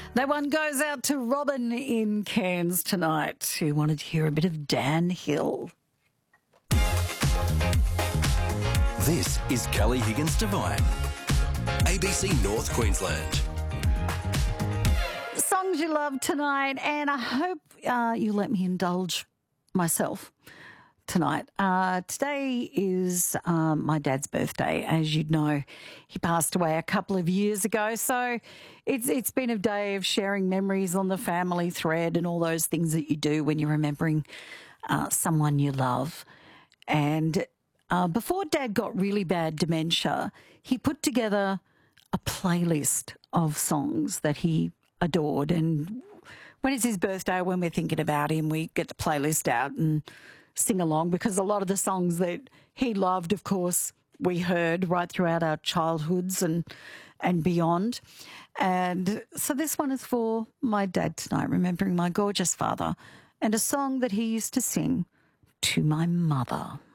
That one goes out to Robin in Cairns tonight, who wanted to hear a bit of Dan Hill. This is Kelly Higgins Divine, ABC North Queensland. Songs you love tonight, and I hope you let me indulge myself tonight. Today is my dad's birthday. As you'd know, he passed away a couple of years ago, so it's been a day of sharing memories on the family thread and all those things that you do when you're remembering someone you love. And before Dad got really bad dementia, he put together a playlist of songs that he adored. And when it's his birthday, when we're thinking about him, we get the playlist out and sing along, because a lot of the songs that he loved, of course, we heard right throughout our childhoods and beyond. And so this one is for my dad tonight, remembering my gorgeous father, and a song that he used to sing to my mother.